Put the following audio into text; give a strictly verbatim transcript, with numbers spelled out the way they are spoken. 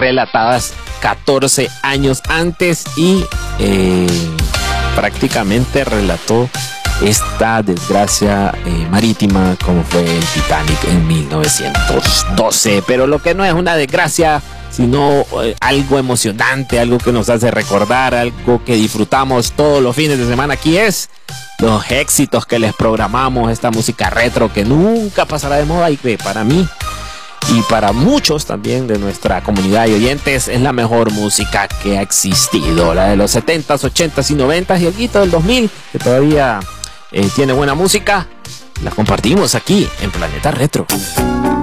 relatadas catorce años antes y eh, prácticamente relató esta desgracia eh, marítima como fue el Titanic en mil novecientos doce. Pero lo que no es una desgracia, sino eh, algo emocionante, algo que nos hace recordar, algo que disfrutamos todos los fines de semana aquí es los éxitos que les programamos, esta música retro que nunca pasará de moda y que para mí y para muchos también de nuestra comunidad de oyentes es la mejor música que ha existido, la de los setentas, ochentas y noventas y el guito del dos mil que todavía eh, tiene buena música, la compartimos aquí en Planeta Retro.